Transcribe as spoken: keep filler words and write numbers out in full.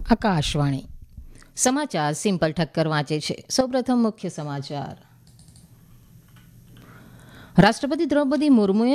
આકાશવાણી સમાચાર સિમ્પલ ઠક્કર વાંચે છે. સૌપ્રથમ મુખ્ય સમાચાર. રાષ્ટ્રપતિ દ્રૌપદી મુર્મુએ